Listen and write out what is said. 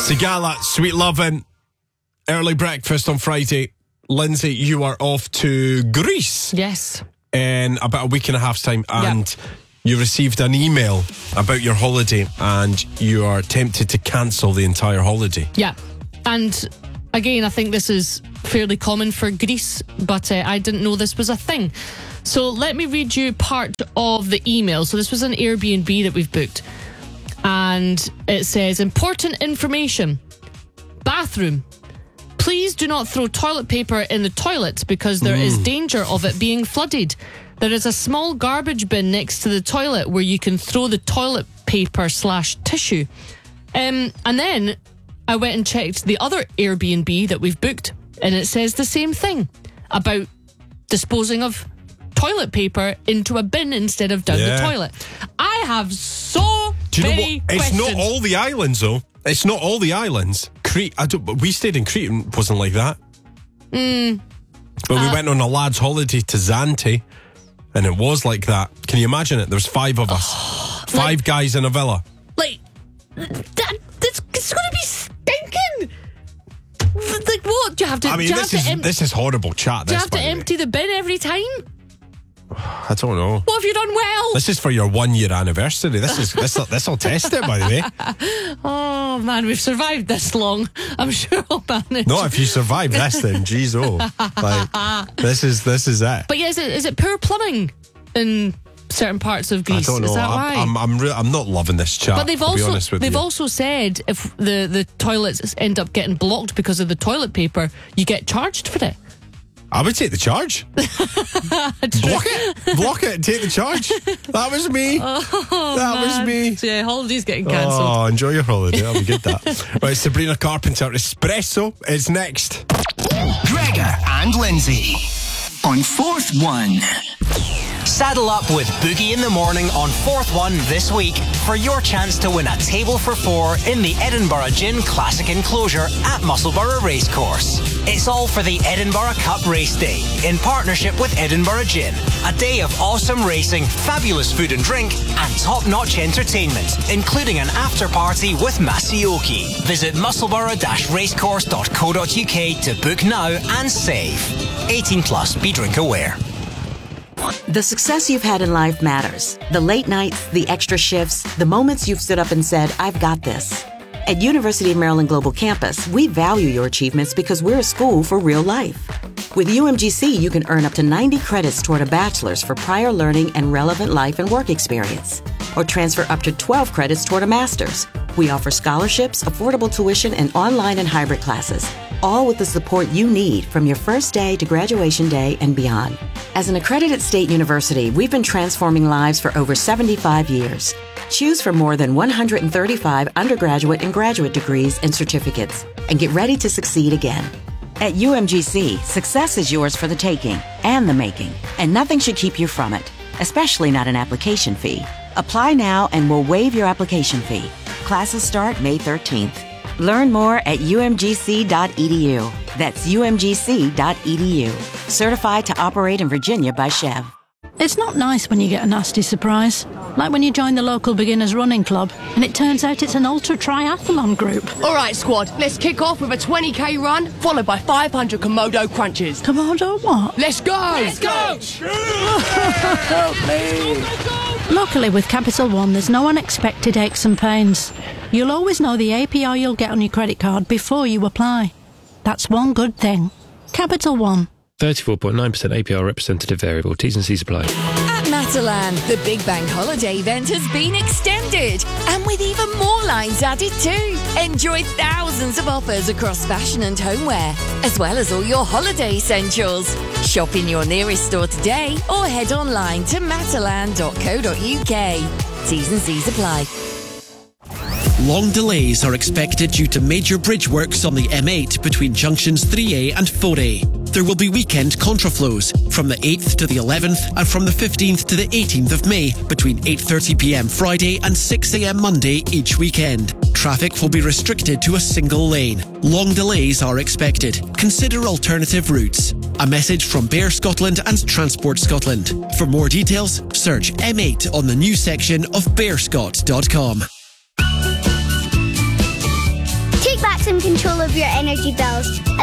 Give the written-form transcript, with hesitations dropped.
Sigala, Sweet Lovin', early breakfast on Friday. Lindsay, you are off to Greece. Yes. In about a week and a half's time, and you received an email about your holiday, and you are tempted to cancel the entire holiday. Yeah. And again, I think this is fairly common for Greece, but I didn't know this was a thing. So let me read you part of the email. So this was an Airbnb that we've booked. And it says, important information. Bathroom. Please do not throw toilet paper in the toilet because there is danger of it being flooded. There is a small garbage bin next to the toilet where you can throw the toilet paper / tissue. And then I went and checked the other Airbnb that we've booked, and it says the same thing about disposing of toilet paper into a bin instead of down the toilet. I have so many questions. It's not all the islands, though. It's not all the islands. Crete, we stayed in Crete and it wasn't like that. But we went on a lad's holiday to Zante, and it was like that. Can you imagine it? There's 5 of us. 5 guys in a villa. Like, it's going to be stinking. Like, what? Do you have to... I mean, this is horrible chat. Do you have to empty the bin every time? I don't know. What have you done well? This is for your 1-year anniversary. This'll test it, by the way. Oh man, we've survived this long. I'm sure I'll manage. No, if you survive this, then geez, this is it. But yeah, is it poor plumbing in certain parts of Greece? I don't know. Is that why? I'm not loving this chat. But they've also also said if the toilets end up getting blocked because of the toilet paper, you get charged for it. I would take the charge. Block it and take the charge. That was me. Was me. So yeah, holiday's getting cancelled. Oh, enjoy your holiday. That'll be good, that. Right, Sabrina Carpenter, Espresso is next. Gregor and Lindsay on Fourth One. Saddle up with Boogie in the Morning on Fourth One this week for your chance to win a table for 4 in the Edinburgh Gin Classic Enclosure at Musselburgh Racecourse. It's all for the Edinburgh Cup Race Day in partnership with Edinburgh Gin. A day of awesome racing, fabulous food and drink, and top-notch entertainment, including an after-party with Masioki. Visit musselburgh-racecourse.co.uk to book now and save. 18 plus, be drink aware. The success you've had in life matters. The late nights, the extra shifts, the moments you've stood up and said, I've got this. At University of Maryland Global Campus, we value your achievements because we're a school for real life. With UMGC, you can earn up to 90 credits toward a bachelor's for prior learning and relevant life and work experience, or transfer up to 12 credits toward a master's. We offer scholarships, affordable tuition, and online and hybrid classes, all with the support you need from your first day to graduation day and beyond. As an accredited state university, we've been transforming lives for over 75 years. Choose from more than 135 undergraduate and graduate degrees and certificates, and get ready to succeed again. At UMGC, success is yours for the taking and the making, and nothing should keep you from it, especially not an application fee. Apply now and we'll waive your application fee. Classes start May 13th. Learn more at umgc.edu. That's umgc.edu. Certified to operate in Virginia by Chev. It's not nice when you get a nasty surprise. Like when you join the local beginners running club and it turns out it's an ultra triathlon group. All right, squad, let's kick off with a 20k run, followed by 500 Komodo crunches. Komodo what? Let's go! Let's go! Help me! Luckily, with Capital One, there's no unexpected aches and pains. You'll always know the APR you'll get on your credit card before you apply. That's one good thing. Capital One. 34.9% APR representative variable. T's and C's apply. At Matalan, the Big Bank Holiday event has been extended, and with even more lines added too. Enjoy thousands of offers across fashion and homeware, as well as all your holiday essentials. Shop in your nearest store today or head online to matalan.co.uk. T's and C's apply. Long delays are expected due to major bridge works on the M8 between junctions 3A and 4A. There will be weekend contraflows from the 8th to the 11th and from the 15th to the 18th of May between 8:30pm Friday and 6am Monday each weekend. Traffic will be restricted to a single lane. Long delays are expected. Consider alternative routes. A message from Bear Scotland and Transport Scotland. For more details, search M8 on the news section of bearscot.com. maximum control of your energy bills.